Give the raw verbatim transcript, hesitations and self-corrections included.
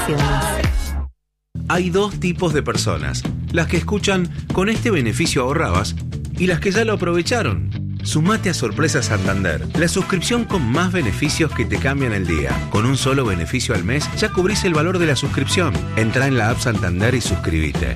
condiciones. Hay dos tipos de personas: las que escuchan "con este beneficio ahorrabas" y las que ya lo aprovecharon. Sumate a Sorpresa Santander, la suscripción con más beneficios que te cambian el día. Con un solo beneficio al mes ya cubrís el valor de la suscripción. Entrá en la app Santander y suscribite.